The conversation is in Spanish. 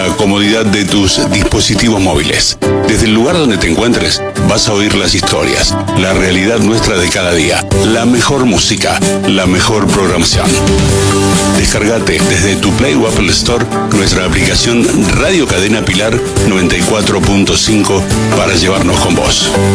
la comodidad de tus dispositivos móviles. Desde el lugar donde te encuentres, vas a oír las historias, la realidad nuestra de cada día, la mejor música, la mejor programación. Descargate desde tu Play o Apple Store nuestra aplicación Radio Cadena Pilar 94.5 para llevarnos con vos.